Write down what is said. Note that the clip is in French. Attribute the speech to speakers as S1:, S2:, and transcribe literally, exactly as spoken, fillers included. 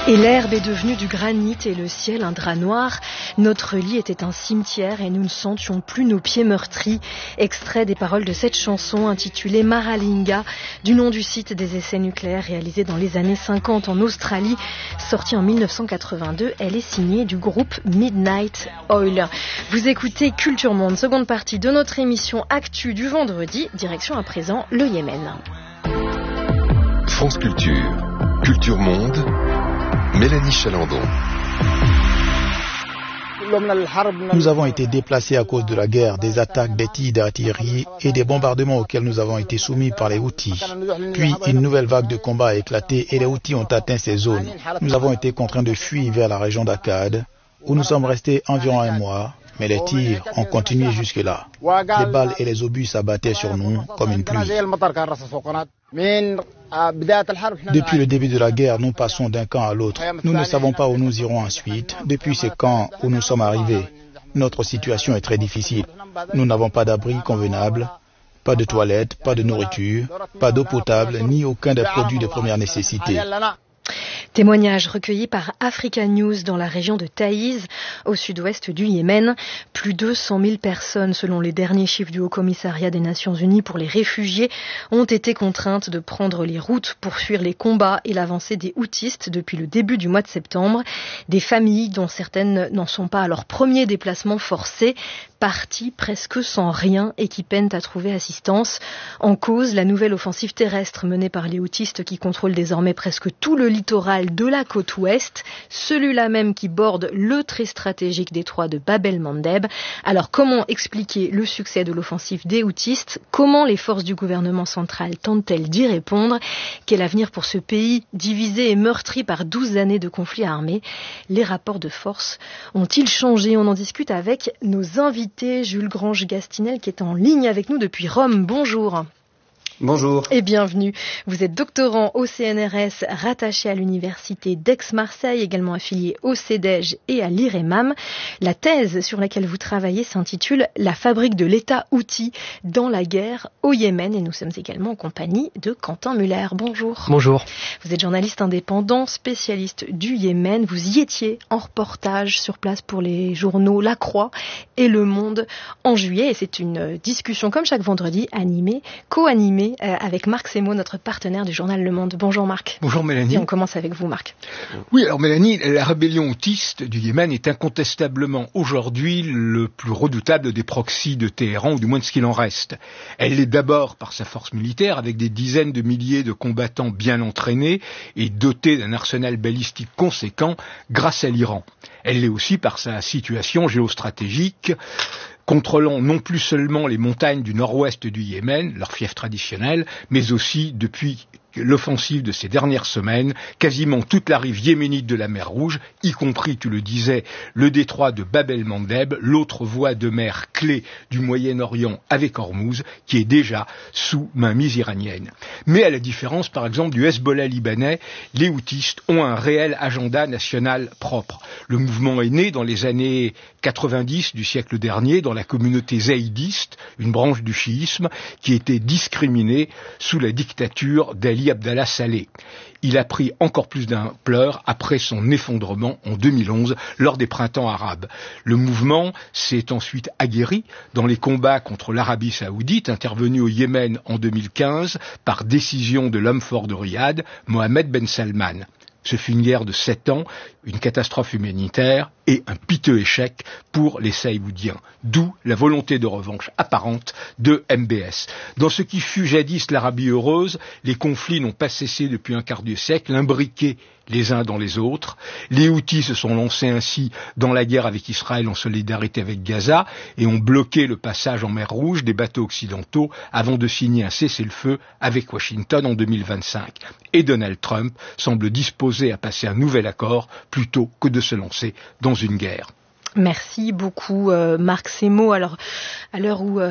S1: Et l'herbe est devenue du granit et le ciel un drap noir. Notre lit était un cimetière et nous ne sentions plus nos pieds meurtris. Extrait des paroles de cette chanson intitulée Maralinga, du nom du site des essais nucléaires réalisés dans les années cinquante en Australie. Sortie en mille neuf cent quatre-vingt-deux, elle est signée du groupe Midnight Oil. Vous écoutez Culture Monde, seconde partie de notre émission Actu du vendredi. Direction à présent le Yémen.
S2: France Culture, Culture Monde, Mélanie Chalandon.
S3: Nous avons été déplacés à cause de la guerre, des attaques des tirs d'artillerie et des bombardements auxquels nous avons été soumis par les Houthis. Puis une nouvelle vague de combat a éclaté et les Houthis ont atteint ces zones. Nous avons été contraints de fuir vers la région d'Akkad, où nous sommes restés environ un mois. Mais les tirs ont continué jusque-là. Les balles et les obus s'abattaient sur nous comme une pluie. Depuis le début de la guerre, nous passons d'un camp à l'autre. Nous ne savons pas où nous irons ensuite. Depuis ce camp où nous sommes arrivés, notre situation est très difficile. Nous n'avons pas d'abri convenable, pas de toilettes, pas de nourriture, pas d'eau potable, ni aucun des produits de première nécessité.
S1: Témoignage recueilli par Africa News dans la région de Taïz, au sud-ouest du Yémen. Plus de cent mille personnes, selon les derniers chiffres du Haut-Commissariat des Nations Unies pour les réfugiés, ont été contraintes de prendre les routes pour fuir les combats et l'avancée des Houthis depuis le début du mois de septembre. Des familles, dont certaines n'en sont pas à leur premier déplacement forcé, partis presque sans rien et qui peinent à trouver assistance. En cause, la nouvelle offensive terrestre menée par les Houthis qui contrôlent désormais presque tout le littoral de la côte ouest, celui-là même qui borde le très stratégique détroit de Bab el-Mandeb. Alors comment expliquer le succès de l'offensive des Houthis? Comment les forces du gouvernement central tentent-elles d'y répondre? Quel avenir pour ce pays divisé et meurtri par douze années de conflits armés? Les rapports de force ont-ils changé? On en discute avec nos invités. Jules Grange-Gastinel qui est en ligne avec nous depuis Rome. Bonjour.
S4: Bonjour.
S1: Et bienvenue. Vous êtes doctorant au C N R S, rattaché à l'université d'Aix-Marseille, également affilié au CEDEJ et à l'I R E M A M. La thèse sur laquelle vous travaillez s'intitule « La fabrique de l'État Houthi dans la guerre au Yémen » et nous sommes également en compagnie de Quentin Muller. Bonjour.
S5: Bonjour.
S1: Vous êtes journaliste indépendant, spécialiste du Yémen. Vous y étiez en reportage sur place pour les journaux La Croix et Le Monde en juillet. Et c'est une discussion, comme chaque vendredi, animée, co-animée avec Marc Semo, notre partenaire du journal Le Monde. Bonjour Marc.
S5: Bonjour Mélanie.
S1: Et on commence avec vous Marc.
S5: Oui, alors Mélanie, la rébellion houthiste du Yémen est incontestablement aujourd'hui le plus redoutable des proxys de Téhéran, ou du moins de ce qu'il en reste. Elle l'est d'abord par sa force militaire, avec des dizaines de milliers de combattants bien entraînés et dotés d'un arsenal balistique conséquent grâce à l'Iran. Elle l'est aussi par sa situation géostratégique, contrôlant non plus seulement les montagnes du nord-ouest du Yémen, leur fief traditionnel, mais aussi, depuis l'offensive de ces dernières semaines, quasiment toute la rive yéménite de la mer Rouge, y compris, tu le disais, le détroit de Bab el-Mandeb, l'autre voie de mer clé du Moyen-Orient avec Hormuz, qui est déjà sous mainmise iranienne. Mais à la différence, par exemple, du Hezbollah libanais, les Houthis ont un réel agenda national propre. Le mouvement est né dans les années quatre-vingt-dix du siècle dernier dans la communauté zaïdiste, une branche du chiisme, qui était discriminée sous la dictature d'Ali Abdallah Saleh. Il a pris encore plus d'ampleur après son effondrement en deux mille onze lors des printemps arabes. Le mouvement s'est ensuite aguerri dans les combats contre l'Arabie saoudite intervenus au Yémen en deux mille quinze par décision de l'homme fort de Riyad, Mohammed Ben Salman. Ce fut une guerre de sept ans, une catastrophe humanitaire et un piteux échec pour les Saoudiens. D'où la volonté de revanche apparente de M B S. Dans ce qui fut jadis l'Arabie heureuse, les conflits n'ont pas cessé depuis un quart de siècle, imbriqués les uns dans les autres. Les Houthis se sont lancés ainsi dans la guerre avec Israël en solidarité avec Gaza et ont bloqué le passage en mer Rouge des bateaux occidentaux avant de signer un cessez-le-feu avec Washington en deux mille vingt-cinq. Et Donald Trump semble disposé à passer un nouvel accord plutôt que de se lancer dans une guerre.
S1: Merci beaucoup euh, Marc Semo. Alors, à l'heure où euh,